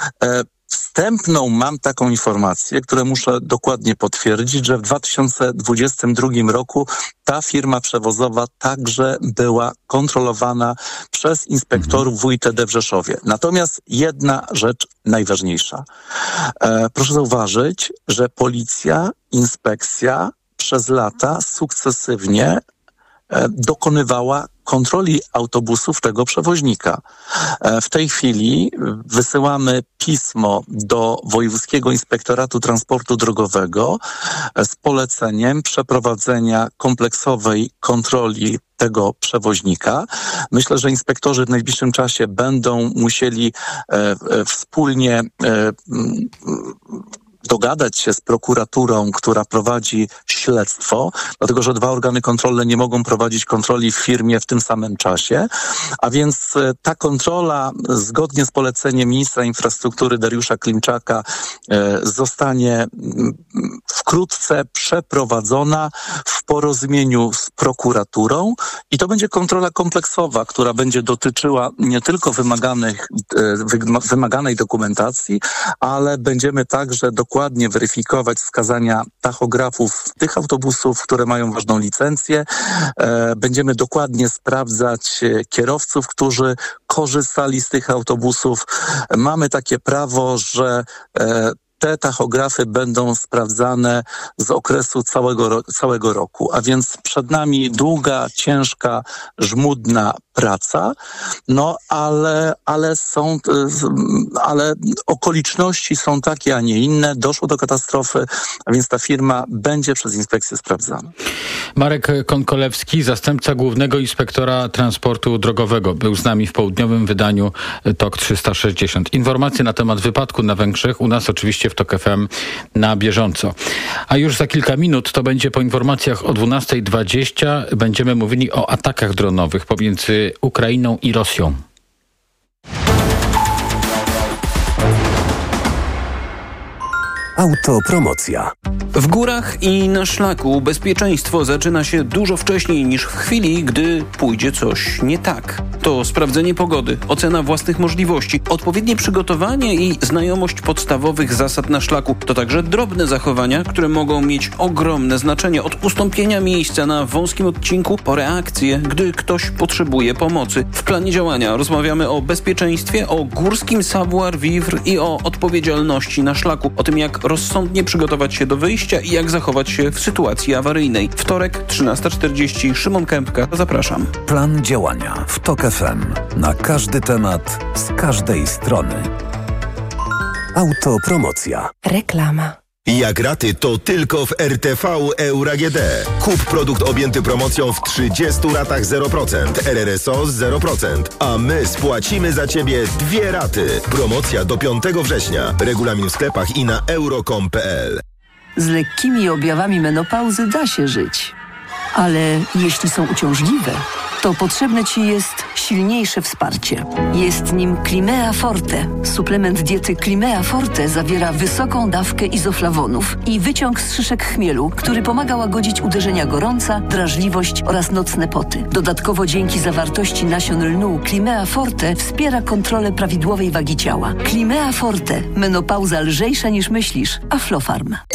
Wstępną mam taką informację, którą muszę dokładnie potwierdzić, że w 2022 roku ta firma przewozowa także była kontrolowana przez inspektorów WITD w Rzeszowie. Natomiast jedna rzecz najważniejsza. Proszę zauważyć, że policja, inspekcja przez lata sukcesywnie dokonywała kontroli autobusów tego przewoźnika. W tej chwili wysyłamy pismo do Wojewódzkiego Inspektoratu Transportu Drogowego z poleceniem przeprowadzenia kompleksowej kontroli tego przewoźnika. Myślę, że inspektorzy w najbliższym czasie będą musieli wspólnie dogadać się z prokuraturą, która prowadzi śledztwo, dlatego że dwa organy kontrolne nie mogą prowadzić kontroli w firmie w tym samym czasie, a więc ta kontrola zgodnie z poleceniem ministra infrastruktury Dariusza Klimczaka zostanie wkrótce przeprowadzona w porozumieniu z prokuraturą i to będzie kompleksowa, która będzie dotyczyła nie tylko wymaganej dokumentacji, ale będziemy także dokładnie weryfikować wskazania tachografów tych autobusów, które mają ważną licencję. Będziemy dokładnie sprawdzać kierowców, którzy korzystali z tych autobusów. Mamy takie prawo, że te tachografy będą sprawdzane z okresu całego roku, a więc przed nami długa, ciężka, żmudna praca, no ale okoliczności są takie, a nie inne. Doszło do katastrofy, a więc ta firma będzie przez inspekcję sprawdzana. Marek Konkolewski, zastępca Głównego Inspektora Transportu Drogowego, był z nami w południowym wydaniu TOK 360. Informacje na temat wypadku na Węgrzech u nas oczywiście w TOK FM na bieżąco. A już za kilka minut, to będzie po informacjach o 12:20, będziemy mówili o atakach dronowych pomiędzy Ukrainą i Rosją. Autopromocja. W górach i na szlaku bezpieczeństwo zaczyna się dużo wcześniej niż w chwili, gdy pójdzie coś nie tak. To sprawdzenie pogody, ocena własnych możliwości, odpowiednie przygotowanie i znajomość podstawowych zasad na szlaku. To także drobne zachowania, które mogą mieć ogromne znaczenie, od ustąpienia miejsca na wąskim odcinku po reakcję, gdy ktoś potrzebuje pomocy. W planie działania rozmawiamy o bezpieczeństwie, o górskim savoir-vivre i o odpowiedzialności na szlaku, o tym, jak rozsądnie przygotować się do wyjścia i jak zachować się w sytuacji awaryjnej. Wtorek, 13:40, Szymon Kępka, zapraszam. Plan działania w TOK FM. Na każdy temat, z każdej strony. Autopromocja. Reklama. Jak raty, to tylko w RTV Euro AGD. Kup produkt objęty promocją w 30 ratach 0%, RRSO z 0%, a my spłacimy za Ciebie 2 raty. Promocja do 5 września. Regulamin w sklepach i na euro.com.pl. Z lekkimi objawami menopauzy da się żyć. Ale jeśli są uciążliwe, to potrzebne Ci jest silniejsze wsparcie. Jest nim Climea Forte. Suplement diety Climea Forte zawiera wysoką dawkę izoflawonów i wyciąg z szyszek chmielu, który pomaga łagodzić uderzenia gorąca, drażliwość oraz nocne poty. Dodatkowo dzięki zawartości nasion lnu Climea Forte wspiera kontrolę prawidłowej wagi ciała. Climea Forte. Menopauza lżejsza niż myślisz. Aflofarm.